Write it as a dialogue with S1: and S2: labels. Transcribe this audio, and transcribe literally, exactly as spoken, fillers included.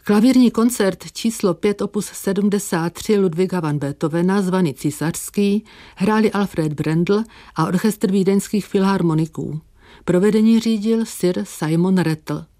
S1: Klavírní koncert číslo pět opus sedmdesát tři Ludwiga van Beethovena, zvaný Císařský, hráli Alfred Brendel a orchestr vídeňských filharmoniků. Provedení řídil sir Simon Rattle.